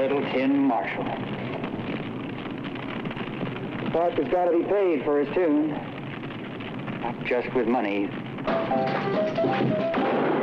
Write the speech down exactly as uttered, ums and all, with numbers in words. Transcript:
little tin Marshall. Parker's got to be paid for his tune. Not just with money.